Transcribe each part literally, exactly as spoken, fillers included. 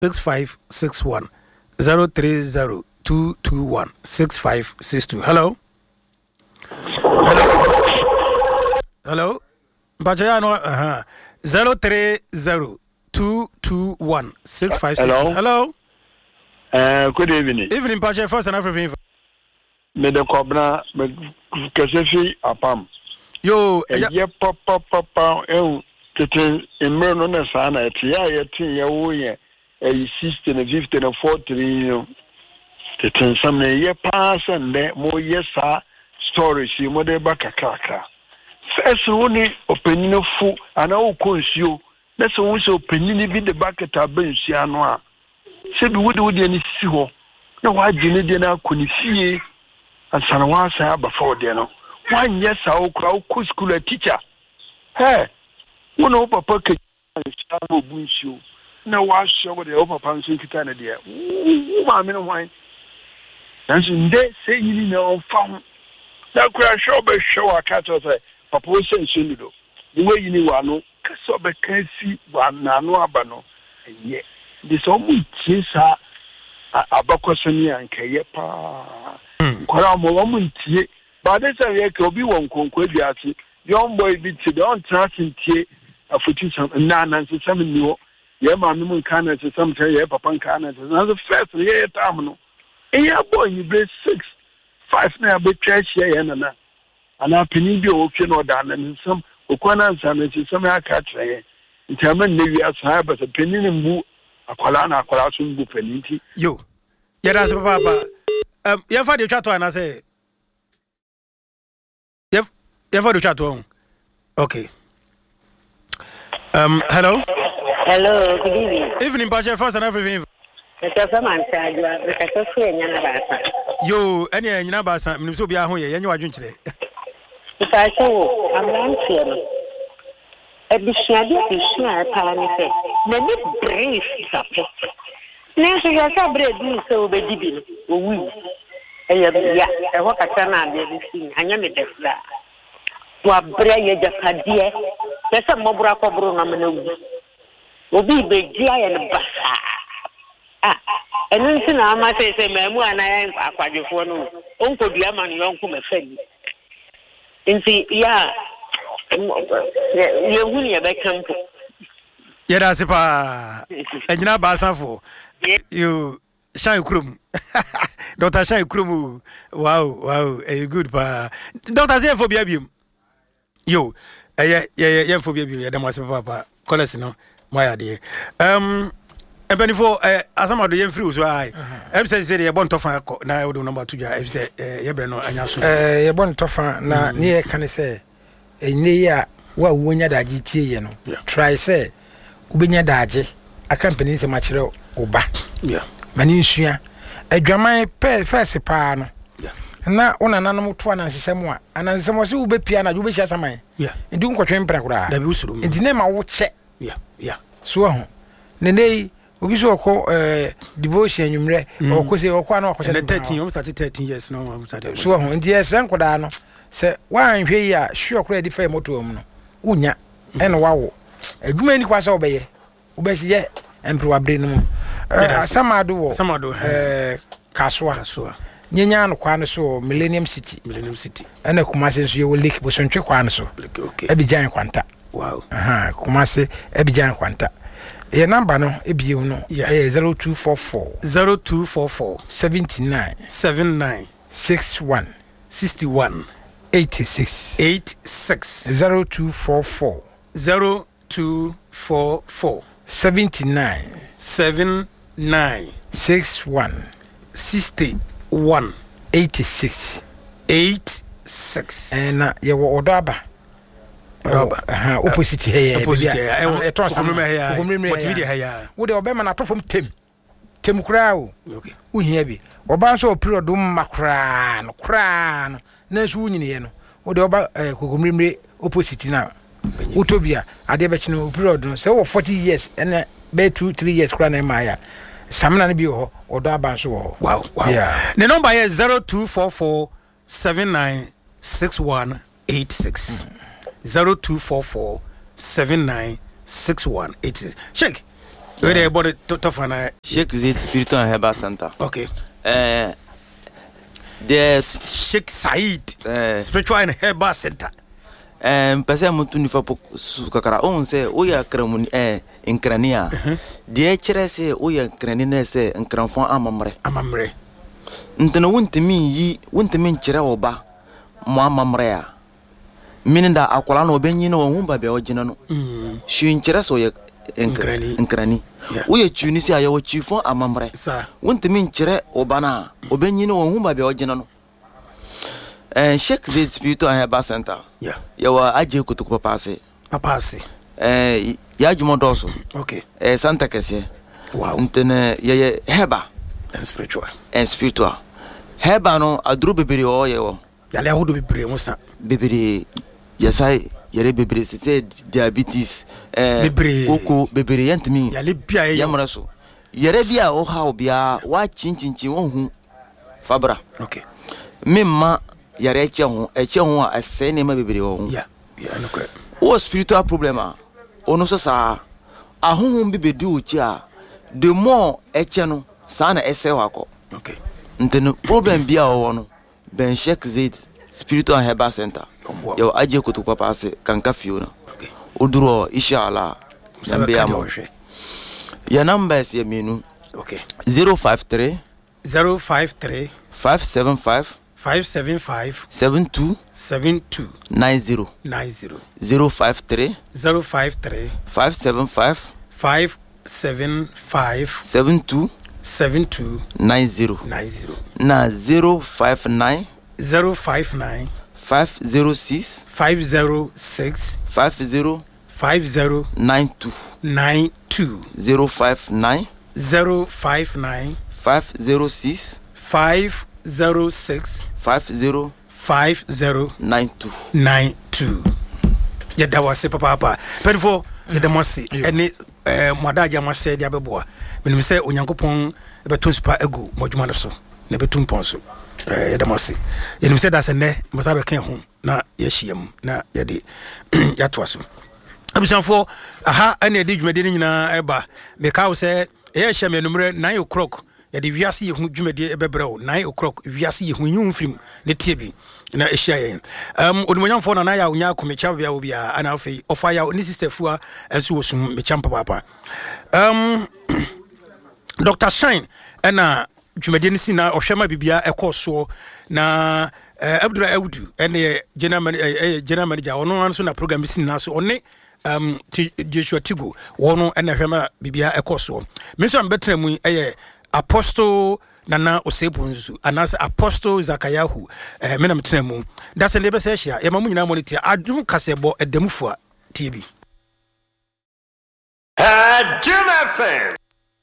six five six one zero three zero two two one six five six two. Hello. Hello. Hello. Bajayano. Uh huh. Zero three zero two two one six five six two. Hello. Hello. Uh, good evening. Evening, Bajay. First and everything. Me de kobna me kasefi apam. Yo. Ye pop pop pop pop. Eh. Tete emre no na sa na eti ya ye tin ye wo ye eh sixty na fifty na forty no. Tete sam na ye pass and mo ye sa story si mo de ba kakaka. First one openino fu ana o konsuo na so wo so openini bi de bucket abansu ano a se bi wode wode ani si ho na wa gine de na akoni fie ansana wa sa aba fa wode no wan yes a okra o school teacher hey wono o papa ke sha no bunsuo na wa hye wode o papa nso kita na de wo ma me no wan dan so nde se yini na on fa ho na kura show be show akato say papa wo se nso do the way yini wa no kaso be kan si wa na no aba no ye de so mu tie sa abakosani ankaye pa kwara mo wo mu tie ba de se ye ka obi won konko abiase young boy bi ti don trust tie afuti sam na na se sam ni wo ye ma me mun kana se sam te ye papa kana se na the first ye time no e ya boy ni be six five na be church ye na na ana pini bi o fi no da na sam okwana nsa na se sam aka tre ntaman ne wi asa ba se pini ne mbu akwala na akwala so mbu pini ti yo ya da se papa um ya fa de twato na se ya ya fa de twato okay. Um, hello. Hello, good evening. Evening, Baje, first and everything. Mr. Man, Mr. Yo, any any basa, Minuso be a hoye, and you are drinking today. If I show, I'm not here. A bishadi, a bishia, Palani, maybe brief, supper. Nancy, you are bread, so be dipping. We, yeah, I walk a sana, and I'm a defla. Wa breya japadie pesa mobra ko bro na menu obi begia ye ne basa ah enu nti na ama se se memu anaye akwadwefo no onkodua ma no yonko mafani nti ya ye huni ye bekampo ye da se pa enyina basafo you shine krum Doctor Shine krum wow wow eh good pa Doctor Zé phobia biem yo eh yeah yeah phobia biem ya dem wase papa college no my idea um e benefo eh asamado ye free so ai em say say ye bon tofa na we do number two ja e say ye bre no anya so eh ye bon tofa na ne ye kan say enye ya wa wonya daji tie ye no try say ubenya daji akampani se ma kire oba yeah mani nsua adwaman pe first pa no yeah na ona nanom to anansesem a anansesem se wo be pia na wo be hia saman yeah ndi nkotwe mpra kura da bi usuru ndi ne ma wo che yeah yeah so ho ne nei obi so ko eh devotion nwumre okose okwa na okose na thirteen you start thirteen years no we start so ho ndi esen koda no se wan hwe yi a sure kura di fa moto mu no unya ene wawo adwuma ni kwa se obeye obehye empre wabre no Samado Samado eh Kaswa Kaswa nyenya no kwa no so Millennium City Millennium City ana Kumasi so ye lake bo so ntwe kwa no so okay Abidjan kwanta wow aha Kumasi Abidjan kwanta ye number no ebie no eh zero two four four zero two four four seventy-nine seventy-nine sixty-one sixty-one eighty-six eighty-six zero two four four zero two four four seventy-nine seven nine six one sixty one eighty six eight six and uh, ye wo odaba odaba aha opposite here opposite here e to sam what video here wo de obema na to fom tem tem kura o okay wo hia bi oba so period um makra no kra no na so nyine ye no wo de oba kokomrimre opposite na utopia ade be chino period no se wo forty years and be two three years kura na maya samna na bi ho odo abanso ho wow wow yeah. The number is zero two four four seven nine six one eight six zero two four four seven nine six one eight six shake Where they bought it to Tofana? Sheikh Zayed Spiritual Herbal Center. Okay. Uh, there's Sheikh Said uh, Spiritual and Herbal Center. Um, pese mutu ni fa sukakara on se oya kramuni eh inkrania de chere se oya kranine se nkranfon amamre amamre ntena wontemi yi wontemi chere oba mo amamre ya mininda akola no benyi no hu ba be ogina no shi chere so ye nkrani nkrani oya tuni se ayo chifon amamre wontemi chere oba na obenyi no hu ba be ogina no. Eh, Sheikh Zayed Spiritual Herbal Center. Yeah. Yawa aje kutuku papase. Papase. Eh, ya jumodoso. Okay. Eh, Santa Kese. Wow. Ntene ye heba. And spiritual. And spiritual. Heba no adru bebiri o yewo. Yale ahudu bebiri musa. Bebiri yasai yare bebiri c'est diabetes. Eh, bebiri. Koko bebiri yantimi. Yale bia ye. Yamraso. Yare bia o ha obia wa chinchinchi won hu. Fabra. Okay. Mimma yare eche ho eche ho a ese ne ma bebere ho yeah yeah no correct o spiritual problem a ono so sa ahonhom bebedi uchi a the more eche no sa na ese wako. Okay. Nteno problem bia o no ben Sheikh Zayed Spiritual Herbal Center yo aje kutu papa ase kanka fiona. Okay. Oduro inshallah sambe amo ya numbers ya minu. Okay. zero five three zero five three five seven five five seven five seven two seven two nine zero nine zero zero five three zero five three five seven five five seven five seven two seven two nine zero nine zero na zero five nine zero five nine five zero six five zero six five zero five zero nine two nine two zero five nine zero five nine five zero six five zero six five zero five zero nine two nine two. Yeah, that was papa papa. But for the demosi, any madaja must say the abeboa. When we say Unyankopon, beton spa ego, mojumanaso, nebetum ponso. Eh, demosi. You said that's a ne, must have a king home. Na yeshiam, na yadi yatwasu. Abisan for aha, any dig medina eba. The cow said, yes, shame number nine o'clock. Ya di wiase ye hu dwumade ebebrɛw nine o'clock wiase ye hu nyum film ne tie bi na ehia yen um onimonyamfo na na ya onya komecha bia obi a ana afei ofa ya ni sister fua enso wosum me champa papa um Doctor Shine na dwumade ne si na ohwema bibia ekoso na Abdul Awdu ene general general manager ono anso na program si na so one um Joshua Tigo wono ene hwema bibia ekoso me so am betra mu eye Apostle Nana Osebunzu anas Apostle Zakayahu eh menam tenemu that's the best share ya mamu nyina monitor adum kasebo edemufua T V Adum F M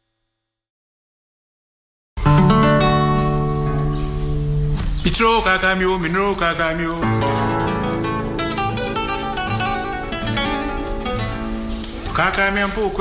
Pitro kakamio minro kakamio kakamia mpo